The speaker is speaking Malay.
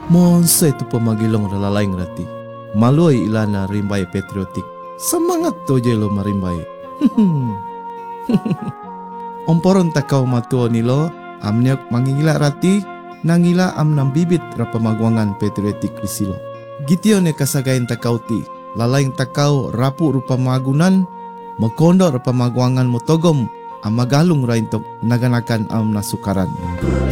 Monsa itu pemagilong ralalaing rati. Maluay ilana rimbay patriotik. Semangat to je lo marimbay. Omporon takaw matuo nilo, amnyok mangingila rati, nangila am nang bibit ra pamagwangan patriotik risilo. Gitio ne kasagayin takaw ti, lalaing takaw rapu rupa magunan, makondo ra pamagwangan motogom, am magalong ra intok naganakan am nasukaran.